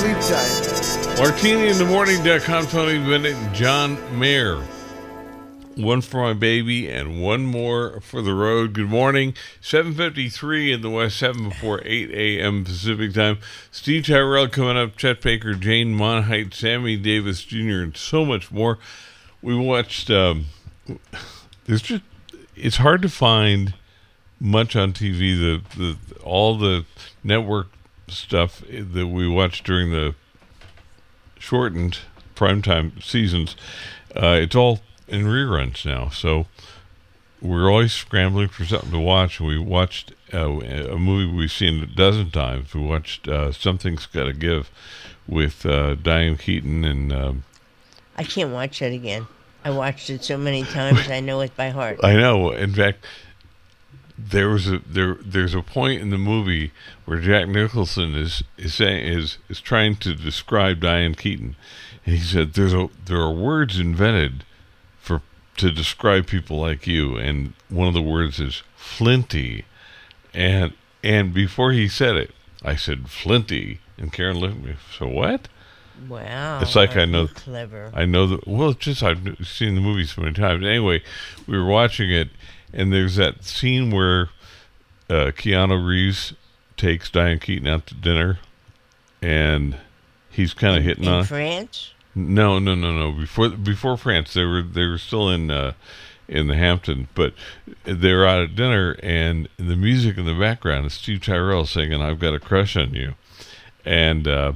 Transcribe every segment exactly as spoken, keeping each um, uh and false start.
sleep time. Martini in the morning dot com, Tony Bennett and John Mayer. One for my baby and one more for the road. Good morning. seven fifty-three in the West, seven before eight a.m. Pacific time. Steve Tyrell coming up, Chet Baker, Jane Monheit, Sammy Davis Junior, and so much more. We watched, um, there's just, it's hard to find much on T V. The, the all the network stuff that we watched during the shortened primetime seasons, uh, it's all in reruns now, so we're always scrambling for something to watch. We watched uh, a movie we've seen a dozen times. We watched uh, Something's Gotta Give with uh, Diane Keaton, and um, I can't watch that again. I watched it so many times, I know it by heart. I know. In fact, there was a there there's a point in the movie where Jack Nicholson is is saying is is trying to describe Diane Keaton, and he said there's a there are words invented for to describe people like you, and one of the words is flinty, and and before he said it, I said flinty, and Karen looked at me. So what? Wow. It's like I know clever. I know that. Well, it's just I've seen the movie so many times. Anyway, we were watching it, and there's that scene where uh, Keanu Reeves takes Diane Keaton out to dinner, and he's kind of hitting in on France. No, no, no, no. Before before France, they were they were still in uh, in the Hamptons, but they were out at dinner, and the music in the background is Steve Tyrell singing "I've Got a Crush on You," and, uh,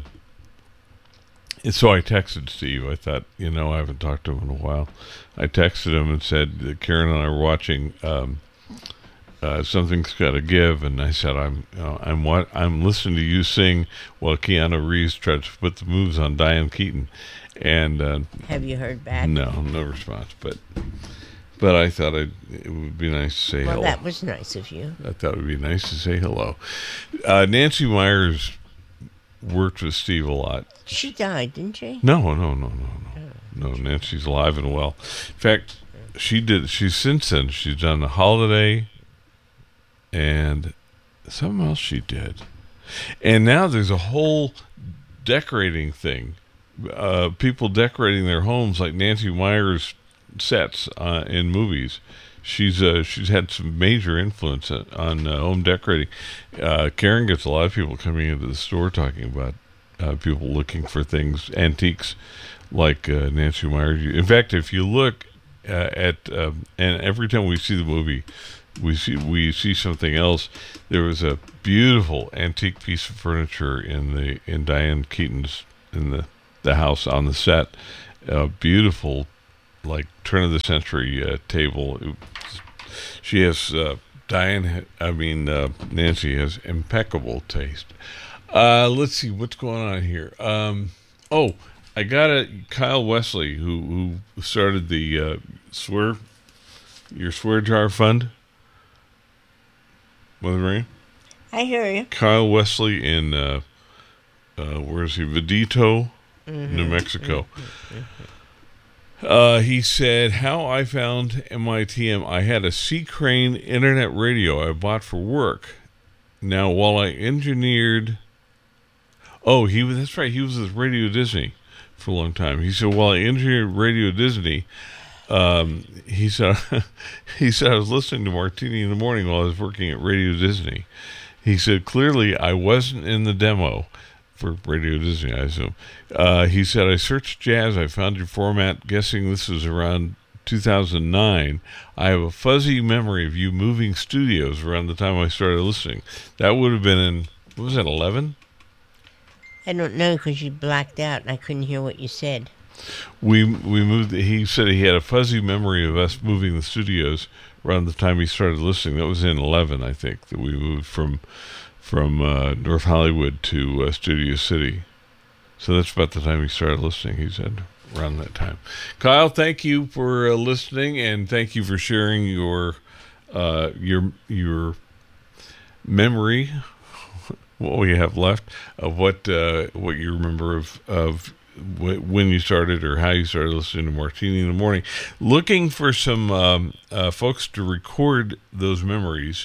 and so I texted Steve. I thought, you know, I haven't talked to him in a while. I texted him and said that Karen and I were watching um, uh, Something's Gotta Give, and I said I'm you know, I'm what I'm listening to you sing while Keanu Reeves tries to put the moves on Diane Keaton. And uh, have you heard back? No, no response. But but I thought I'd, it would be nice to say well, hello. Well, that was nice of you. I thought it would be nice to say hello. Uh, Nancy Myers worked with Steve a lot. She died, didn't she? No, no, no, no, no. No, Nancy's alive and well. In fact, she did. She's since then. She's done The Holiday, and something else she did. And now there's a whole decorating thing. Uh, people decorating their homes like Nancy Myers sets uh, in movies. She's uh, she's had some major influence on uh, home decorating. Uh, Karen gets a lot of people coming into the store talking about uh, people looking for things, antiques like uh, Nancy Myers. In fact, if you look uh, at um, and every time we see the movie, we see we see something else. There was a beautiful antique piece of furniture in the in Diane Keaton's in the the house on the set. A beautiful, like turn of the century uh, table. It, she has uh, Diane. I mean uh, Nancy has impeccable taste. Uh, let's see what's going on here. Um, oh, I got a Kyle Wesley who who started the uh, swear your swear jar fund. Mother Marie? I hear you. Kyle Wesley in uh, uh, where is he? Vidito, mm-hmm. New Mexico. Mm-hmm. Uh, he said, how I found M I T M. I had a C. Crane internet radio I bought for work. Now, while I engineered... Oh, he was, that's right. He was with Radio Disney for a long time. He said, while I engineered Radio Disney, um, he said, he said, I was listening to Martini in the morning while I was working at Radio Disney. He said, clearly, I wasn't in the demo for Radio Disney, I assume. Uh, he said, I searched jazz. I found your format, guessing this was around two thousand nine. I have a fuzzy memory of you moving studios around the time I started listening. That would have been in, what was that, eleven? I don't know because you blacked out and I couldn't hear what you said. We we moved, he said he had a fuzzy memory of us moving the studios around the time he started listening. That was in eleven, I think, that we moved from from uh, North Hollywood to uh, Studio City. So that's about the time he started listening, he said, around that time. Kyle, thank you for uh, listening, and thank you for sharing your uh, your your memory, what we have left, of what uh, what you remember of of when you started or how you started listening to Martini in the morning. Looking for some um, uh, folks to record those memories.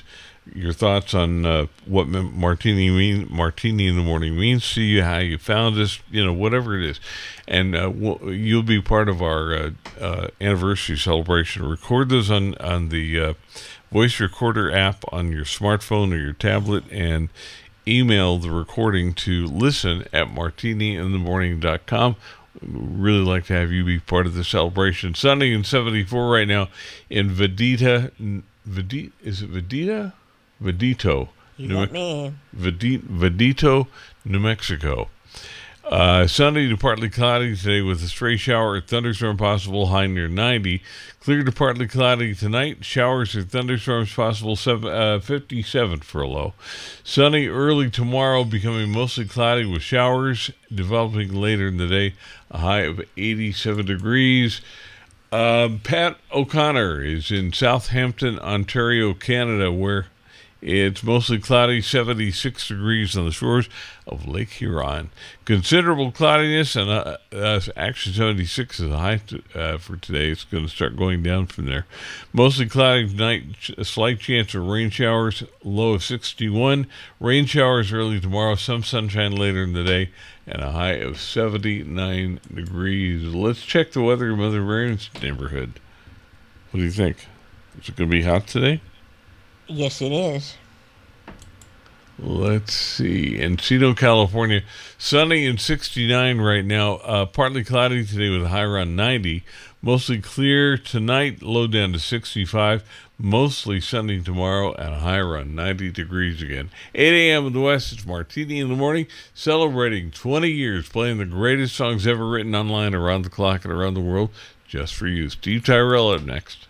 your thoughts on uh, what martini mean martini in the morning means to you, how you found us, you know, whatever it is, and uh, we'll, you'll be part of our uh, uh, anniversary celebration. Record those on on the uh, voice recorder app on your smartphone or your tablet, and email the recording to listen at martini in the morning dot com. Really like to have you be part of the celebration. Sunny and seventy-four right now in Vidita. Vidita is it Vidita? Vidito. You got me. Vidito, Vidito, New Mexico. Uh, sunny to partly cloudy today with a stray shower or thunderstorm possible, high near ninety. Clear to partly cloudy tonight. Showers or thunderstorms possible, seven, uh, fifty-seven for a low. Sunny early tomorrow, becoming mostly cloudy with showers developing later in the day. A high of eighty-seven degrees. Um, Pat O'Connor is in Southampton, Ontario, Canada, where it's mostly cloudy, seventy-six degrees on the shores of Lake Huron. Considerable cloudiness, and uh, uh, actually seventy-six is the high t- uh, for today. It's going to start going down from there. Mostly cloudy tonight, a slight chance of rain showers, low of sixty-one. Rain showers early tomorrow, some sunshine later in the day, and a high of seventy-nine degrees. Let's check the weather in Mother Mary's neighborhood. What do you think? Is it going to be hot today? Yes, it is. Let's see. Encino, California, sunny and sixty-nine right now. Uh, partly cloudy today with a high around ninety. Mostly clear tonight, low down to sixty-five. Mostly sunny tomorrow and a high around ninety degrees again. eight a.m. in the West, it's Martini in the Morning, celebrating twenty years, playing the greatest songs ever written online around the clock and around the world, just for you. Steve Tyrell up next.